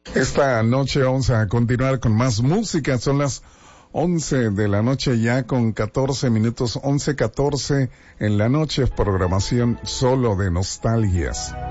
Esta noche vamos a continuar con más música. Son las 11 de la noche ya con 14 minutos, 11:14 en la noche, programación solo de nostalgias.